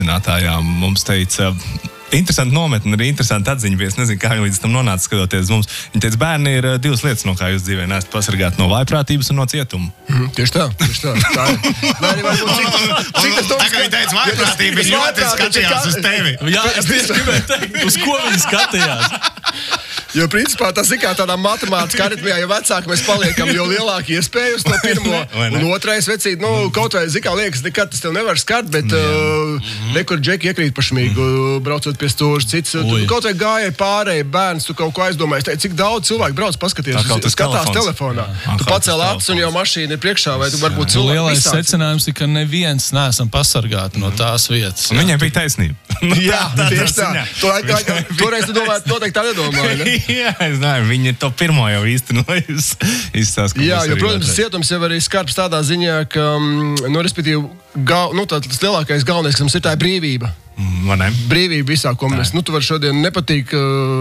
zinātājām mums teica, interesanti nometni, arī interesanti atziņa, bet es nezinu, kā viņi līdz tam nonāca skatoties mums. Viņi teica, bērni ir divas lietas, no kā jūs dzīvē neesat pasargāti, no vājprātības un no cietuma. Tieši tā. Tā ir. Tā kā viņi teica, vājprātība, viņi ļoti skatījās uz tevi. Jā, es tieši gribēju teikt, uz ko viņi skatījās. Jo, principā, tas ir kā tādā matemātiskā aritmijā, jo vecāki mēs paliekam, jo lielāki iespēja uz to pirmo. Un otrais vecīt, kaut vai zikā liekas, nekad tas tev nevar skart, bet nekur džeki iekrīt pa šmīgu, braucot pie stūža cits. Tu kaut vai gājai pārēji bērns, tu kaut ko aizdomājies, cik daudz cilvēku brauc paskaties, skatās telefonā. Tu pacēl acis un jau mašīna ir priekšā, vai tu varbūt cilvēku lielais secinājums ir, ka neviens neesam pasargāti no tās vietas. Un viņiem bija taisnība. Jā, tieši tā. Toreiz tu domāji, noteikti tā nedomāji, ne? Jā, es nezinu, viņi to pirmo jau īstenojusi. Jā, jo, protams, cietums jau arī skarbs tādā ziņā, ka, respektīvi, tas lielākais galvenais, kas mums ir tā brīvība. Brīvība visā, ko mēs, tu vari šodien nepatīk,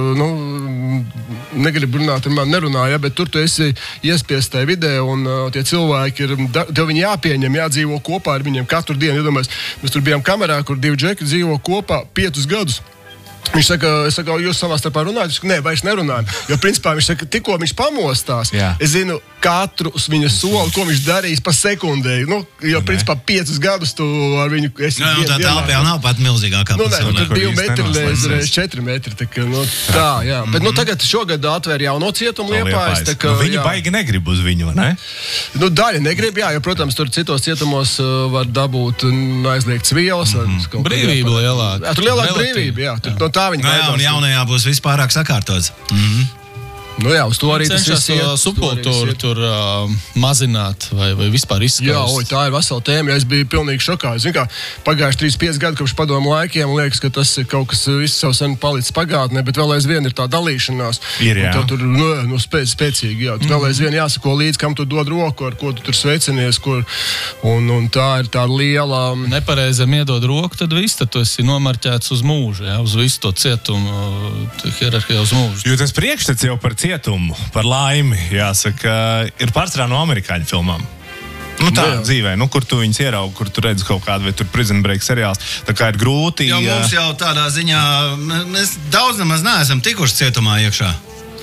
negribu runāt, ar mani nerunāja, bet tur tu esi iespiest tajā vidē, un tie cilvēki tev viņi jāpieņem, jādzīvo kopā ar viņiem katru dienu. Iedomājies, mēs tur bijām kamerā, kur 2 džeki dzīvo kopā 5 gadus. Viņš saka, jūs savā starpā runājat? Viņš saka, nē, vairs nerunājam. Jo, principā, viņš saka, tikko viņš pamostās, es zinu katru viņa soli, ko viņš darīs pa sekundē. Jo, principā, 5 gadus tu ar viņu esi tā telpa jau nav pat milzīgākā pasaulē. Tur 2 metri reiz 4 metri. Tā, jā. Bet, tagad šogad atvēr jauno cietumu Liepājas. Viņi baigi negrib uz viņu, ne? Daļa negrib, jā, jo, protams, tur citos cietumos var dabūt aizliegts vielas. Brīvība lielāka. Tur lielāka brīvība, jā. Un jaunajā būs vispārāk sakārtots. Jā, uz to arī cenšas subkultūru tur mazināt vai vispār izskaust. Jā, tā ir vesela tēma. Es biju pilnīgi šokā. Zinu, kā pagājuši 35 gadi kopš padomu laikiem, un liekas, ka tas ir kaut kas viss savu sen palicis pagātnē, bet vēl aizvien ir tā dalīšanās. Ir, jā. Tur spēcīgi, jā. Vēl aizvien jāsako līdz, kam tu dod roku, ar ko tu tur sveicinies, un tā ir tā liela... Nepareizam iedod roku, tad viss, tad tu esi nomarķēts uz mūžu, jā, uz visu to cietumu, hierarhiju uz mūžu. Jo tas priekšstats jau par cietumu, par laimi, jāsaka, ir pārsvarā no amerikāņu filmām. Dzīvē, kur tu viņus ieraugi, kur tu redzi kaut kādu, vai tur Prison Break seriāls. Tā kā ir grūti... Jo mums jau tādā ziņā, mēs daudz nemaz neesam tikuši cietumā iekšā.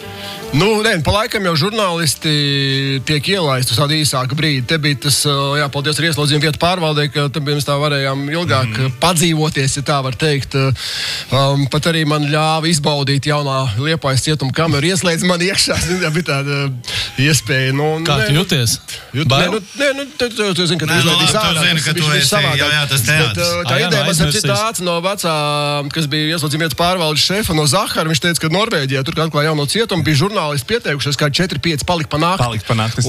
Pa laikam jau žurnālisti tiek ielaisti uz tādu īsāku brīdi. Te bija tas, paldies ar ieslodzījumu vietu pārvaldē, ka te mēs tā varējām ilgāk padzīvoties, ja tā var teikt. Pat arī man ļāva izbaudīt jaunā Liepājas cietuma kameru, ieslēdz man iekšā. Tā bija tāda iespēja. Kā tu jūties? Tu zini, ka tu izlaidīs ārā. Tu zini, ka tu esi, jā, tas teātris. Tā ideja man ir tāds no vecā, kas bija ieslodzījumu vietu pārvaldes šefa no Zahara. Viņš teica, ka Norvēģijā tur atklāja jauno cietumu, bija žurnālisti pieteikušies, kā 4-5 palika pa nakti.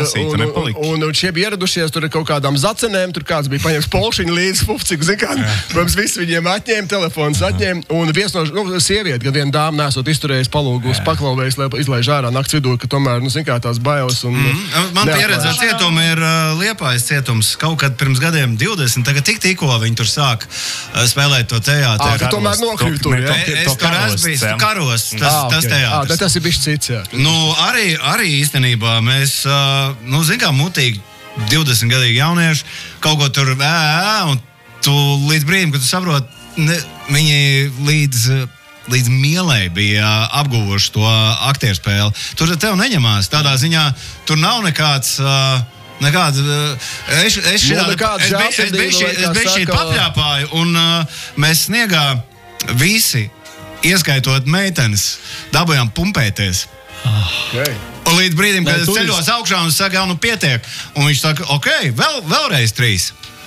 Un šie bija ieradušies tur ar kaut kādām zacenēm, tur kāds bija paņēmis polšiņu līdzi, pufciku, zin kā. Protams, visi viņiem atņēma, telefons atņēma. Un viens no sievieti, kad viena dāma nesot izturējis palūgus paklauvējis, lai izlaiž ārā nakts vidū, ka tomēr, zin kā tās bailes. Man pieredze ar cietumu ir Liepājas cietums. Kaut kad pirms gadiem 20, tagad tikko viņi tur sāk spēlēt to teātri. Tu tomēr nokļuvi tur, jā? Es tur esmu bijis, Karos, tas teātris. Tas ir bišķi cits, jā. Arī īstenībā mēs, zin kā mutīgi 20-gadīgi jaunieši, kaut ko tur un tu līdz brīdim, kad tu saproti, viņi līdz mielai bija apguvuši to aktierspēli. Tur tev neņemās. Tādā ziņā tur nav nekāds... Es šeit papļāpāju, un mēs sniegā visi, ieskaitot meitenes, dabujām pumpēties. Okay. Un līdz brīdim, kad es ceļos augšā un saka, pietiek. Un viņš saka, vēlreiz 3.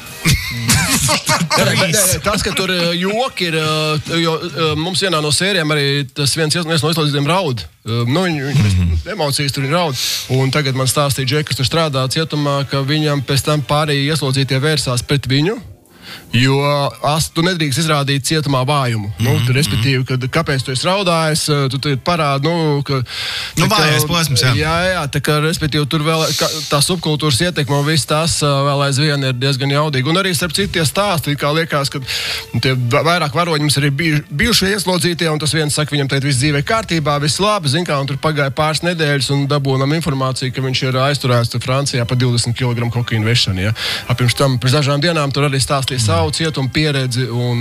Tas, ka tur joki ir, jo mums vienā no sērijām arī tas viens no ieslodzītiem raud. Emocijas tur ir raud. Un tagad man stāstīja Džeki, kas tur strādā cietumā, ka viņam pēc tam pārējie ieslodzītie vērsās pret viņu. Jo tu nedrīkst izrādīt cietumā vājumu. Respektīvi, kāpēc tu esi raudājis, tu parādi, vājais posms, jā. Jā, tā kā, respektīvi, tur vēl tā subkultūras ietekme un viss tas vēl aizvien ir diezgan jaudīgi. Un arī starp citu tie stāsti, kā liekas, ka tie vairāk varoņi mums arī bijušie ieslodzītie, un tas viens saka, viņam teikt, viss dzīvē kārtībā, viss labi, zin kā, un tur pagāja pāris nedēļas un dabūnam informāciju, ka viņš ir aizturēts Francijā pa 20 kg kokaīnu vešanu, ja. Pirms tam, pirms dažām dienām tur arī stāstīja savu cietumu pieredzi un